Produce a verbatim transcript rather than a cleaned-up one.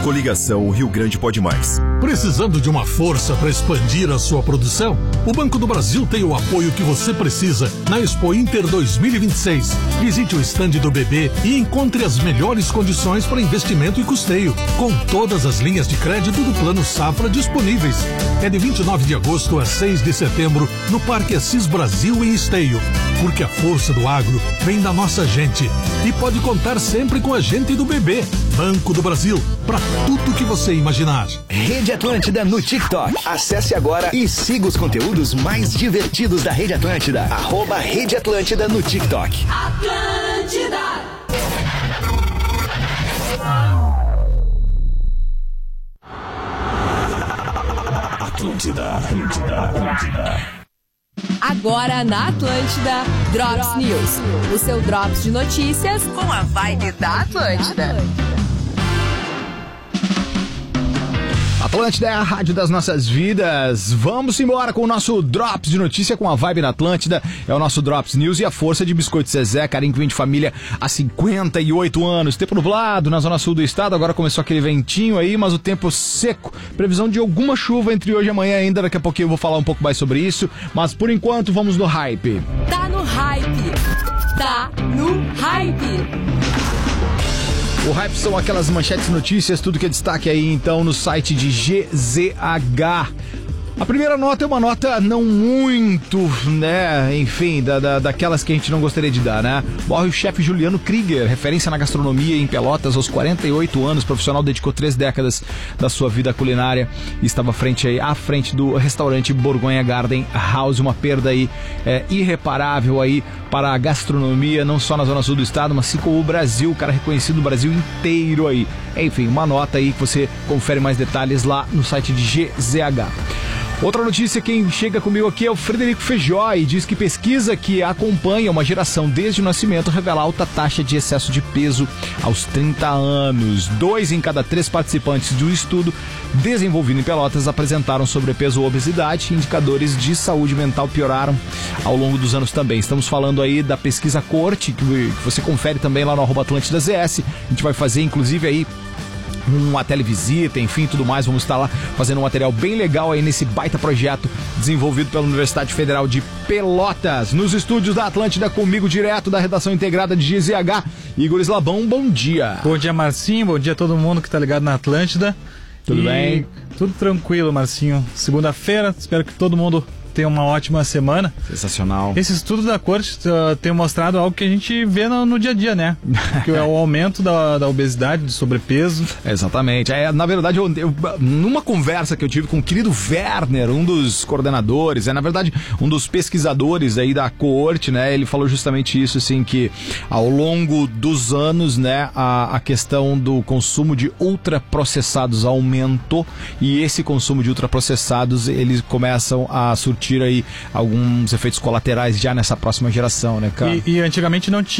Coligação Rio Grande Pode Mais. Precisando de uma força para expandir a sua produção? O Banco do Brasil tem o apoio que você precisa na Expo Inter dois mil e vinte e seis. Visite o estande do B B e encontre as melhores condições para investimento e custeio, com todas as linhas de crédito do Plano Safra disponíveis. É de vinte e nove de agosto a seis de setembro no Parque Assis Brasil em Esteio. Porque a força do agro vem da nossa gente e pode contar sempre com a gente do B B. Banco do Brasil, para tudo que você imaginar. Rede Atlântida no TikTok. Acesse agora e siga os conteúdos mais divertidos da Rede Atlântida. Arroba Rede Atlântida no TikTok. Atlântida. Atlântida, Atlântida, Atlântida. Agora na Atlântida, Drops News. O seu Drops de notícias com a vibe da Atlântida. Atlântida é a rádio das nossas vidas. Vamos embora com o nosso Drops de notícia com a vibe na Atlântida. É o nosso Drops News e a força de Biscoito Zezé, carinho que vem de família há cinquenta e oito anos. Tempo nublado na zona sul do estado, agora começou aquele ventinho aí, mas o tempo seco. Previsão de alguma chuva entre hoje e amanhã ainda, daqui a pouquinho eu vou falar um pouco mais sobre isso. Mas por enquanto vamos no hype. Tá no hype. Tá no hype. O hype são aquelas manchetes notícias, tudo que é destaque aí então no site de G Z H. A primeira nota é uma nota não muito, né, enfim, da, da, daquelas que a gente não gostaria de dar, né? Morre o chefe Juliano Krieger, referência na gastronomia em Pelotas, aos quarenta e oito anos, profissional dedicou três décadas da sua vida culinária e estava à frente, aí, à frente do restaurante Borgonha Garden House, uma perda aí é, irreparável aí para a gastronomia, não só na zona sul do estado, mas sim como o Brasil, cara reconhecido no Brasil inteiro aí. Enfim, uma nota aí que você confere mais detalhes lá no site de G Z H. Outra notícia, quem chega comigo aqui é o Frederico Feijó e diz que pesquisa que acompanha uma geração desde o nascimento revela alta taxa de excesso de peso aos trinta anos. Dois em cada três participantes do estudo desenvolvido em Pelotas apresentaram sobrepeso ou obesidade. Indicadores de saúde mental pioraram ao longo dos anos também. Estamos falando aí da pesquisa Coorte, que você confere também lá no arroba Atlântida Z S. A gente vai fazer inclusive aí uma televisita, enfim, tudo mais. Vamos estar lá fazendo um material bem legal aí nesse baita projeto desenvolvido pela Universidade Federal de Pelotas. Nos estúdios da Atlântida, comigo direto da redação integrada de G Z H, Igor Slabão, bom dia. Bom dia, Marcinho, bom dia a todo mundo que tá ligado na Atlântida. Tudo e... bem? Tudo tranquilo, Marcinho. Segunda-feira, espero que todo mundo tenha uma ótima semana. Sensacional. Esse estudo da Coorte uh, tem mostrado algo que a gente vê no, no dia a dia, né? Que é o aumento da, da obesidade, do sobrepeso. Exatamente. É, na verdade, eu, eu, numa conversa que eu tive com o querido Werner, um dos coordenadores, é na verdade um dos pesquisadores aí da Coorte, né? Ele falou justamente isso, assim, que ao longo dos anos, né, a, a questão do consumo de ultraprocessados aumentou e esse consumo de ultraprocessados, eles começam a surtir aí alguns efeitos colaterais já nessa próxima geração, né, cara? E, e antigamente não tinha